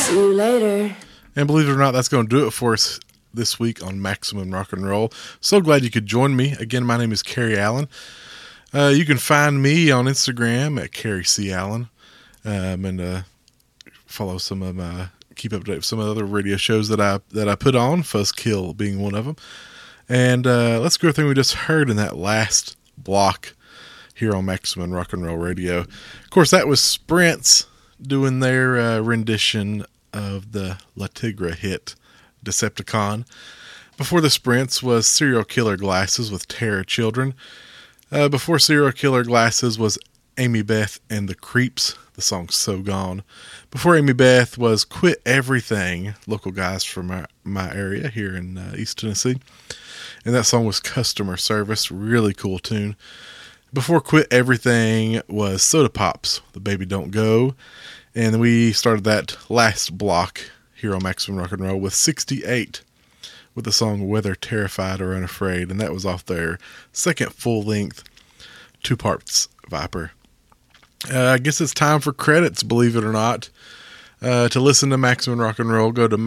See you later. And believe it or not, that's going to do it for us this week on Maximum Rock and Roll. So glad you could join me. Again, my name is Kerry Allen. You can find me on Instagram at Kerry C. Allen. And follow some of my, keep up to date with some of the other radio shows that I put on, Fuzzkill being one of them. And let's go through what we just heard in that last block here on Maximum Rock and Roll Radio. Of course, that was Sprints doing their rendition of the La Tigra hit, Decepticon. Before the Sprints was Serial Killer Glasses with Terror Children. Before Serial Killer Glasses was Amy Beth and the Creeps, the song So Gone. Before Amy Beth was Quit Everything, local guys from my area here in East Tennessee. And that song was Customer Service, really cool tune. Before Quit Everything was Soda Pops, The Baby Don't Go. And then we started that last block here on Maximum Rock and Roll with 68 with the song Whether Terrified or Unafraid. And that was off their second full-length 2 parts Viper. I guess it's time for credits, believe it or not. To listen to Maximum Rock and Roll, go to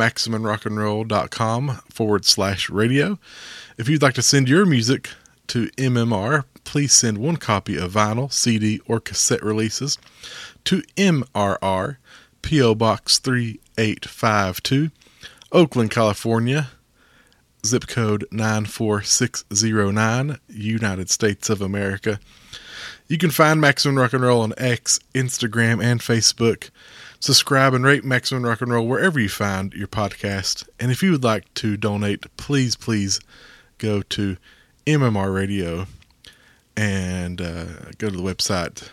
MaximumRockandRoll.com/radio. If you'd like to send your music to MMR, please send 1 copy of vinyl, CD, or cassette releases to MRR, P.O. Box 3852, Oakland, California, zip code 94609, United States of America. You can find Maximum Rock and Roll on X, Instagram, and Facebook. Subscribe and rate Maximum Rock and Roll wherever you find your podcast. And if you would like to donate, please go to MMR Radio and go to the website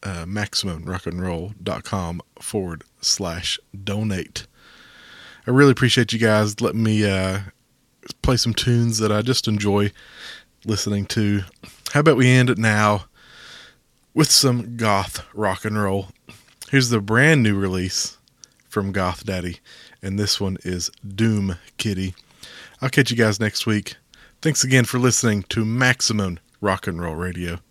MaximumRockandRoll.com/donate. I really appreciate you guys letting me play some tunes that I just enjoy listening to. How about we end it now with some goth rock and roll? Here's the brand new release from Goth Daddy, and this one is Doom Kitty. I'll catch you guys next week. Thanks again for listening to Maximum Rock and Roll Radio.